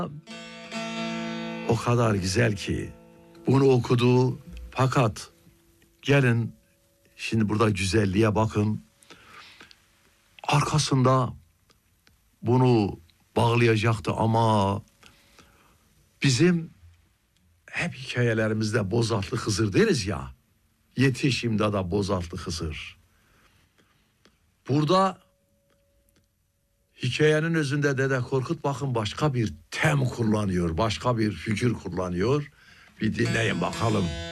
O kadar güzel ki bunu okudu, fakat gelin şimdi burada güzelliğe bakın. Arkasında bunu bağlayacaktı ama bizim hep hikayelerimizde bozaltlı Hızır deriz ya. Yetiş imdada bozaltlı Hızır. Burada hikayenin özünde Dede Korkut bakın başka bir tem kullanıyor, başka bir figür kullanıyor. Bir dinleyin bakalım.